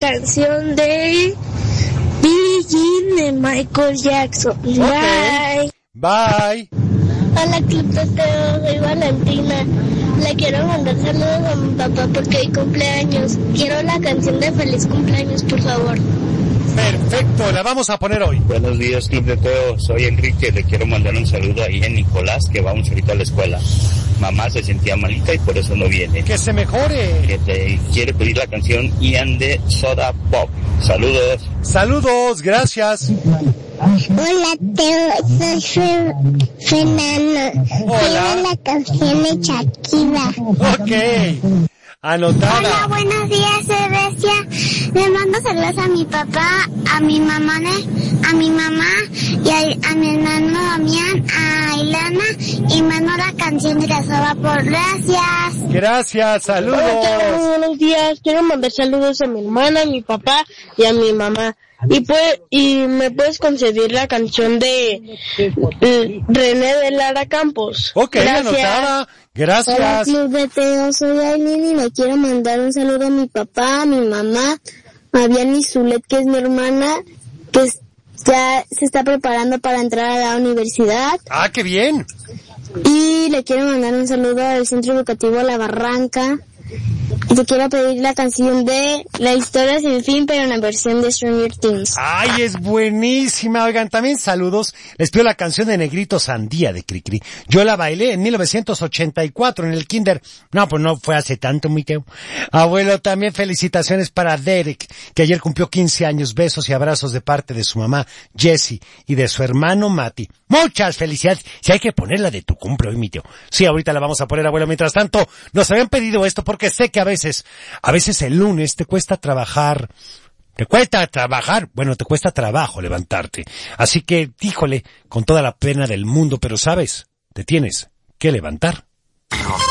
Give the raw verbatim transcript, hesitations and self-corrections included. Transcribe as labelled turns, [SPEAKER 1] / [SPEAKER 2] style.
[SPEAKER 1] canción de Billie Jean de Michael Jackson.
[SPEAKER 2] Okay.
[SPEAKER 1] Bye.
[SPEAKER 2] Bye.
[SPEAKER 1] Hola, Club de Teo, soy Valentina. Le quiero mandar saludos a mi papá porque hoy cumpleaños. Quiero la canción de Feliz Cumpleaños, por favor.
[SPEAKER 2] Perfecto, la vamos a poner hoy.
[SPEAKER 3] Buenos días, Club de Teo. Soy Enrique. Le quiero mandar un saludo ahí a Nicolás, que vamos ahorita a la escuela. Mamá se sentía malita y por eso no viene.
[SPEAKER 2] Que se mejore.
[SPEAKER 3] Que te quiere pedir la canción Ian de Soda Pop. Saludos.
[SPEAKER 2] Saludos, gracias.
[SPEAKER 1] Hola, Teo, soy Fe- Fernando.
[SPEAKER 2] Hola.
[SPEAKER 1] Quiero la canción de Shakira.
[SPEAKER 2] Ok. Anotada.
[SPEAKER 1] Hola, buenos días, Cerecia. Le mando saludos a mi papá, a mi mamá, a mi mamá y a, a mi hermano Damián, a Ilana, y mando la canción de la Soda por gracias.
[SPEAKER 2] Gracias, saludos.
[SPEAKER 4] Hola, buenos días. Quiero mandar saludos a mi hermana, a mi papá y a mi mamá. Y pues, y me puedes conceder la canción de eh, René de Lara Campos.
[SPEAKER 2] Ok,
[SPEAKER 4] gracias.
[SPEAKER 2] anotada. Gracias.
[SPEAKER 1] Hola, Club de Teo, soy Aileen y le quiero mandar un saludo a mi papá, a mi mamá, a Vianney Zulet, que es mi hermana, que es- ya se está preparando para entrar a la universidad.
[SPEAKER 2] Ah, qué bien.
[SPEAKER 1] Y le quiero mandar un saludo al Centro Educativo La Barranca. Y te quiero pedir la canción de La Historia Sin Fin, pero en la versión de Stranger Things.
[SPEAKER 2] Ay, es buenísima. Oigan, también saludos. Les pido la canción de Negrito Sandía de Cricri. Yo la bailé en mil novecientos ochenta y cuatro en el kinder. No, pues no fue hace tanto, Miquel. Abuelo, también felicitaciones para Derek, que ayer cumplió quince años. Besos y abrazos de parte de su mamá, Jessie, y de su hermano, Mati. Muchas felicidades. Si hay que ponerla de tu cumple hoy, mi tío. Sí, ahorita la vamos a poner, abuelo. Mientras tanto, nos habían pedido esto porque sé que a veces, a veces el lunes te cuesta trabajar. Te cuesta trabajar, bueno, te cuesta trabajo levantarte. Así que, híjole, con toda la pena del mundo, pero sabes, te tienes que levantar.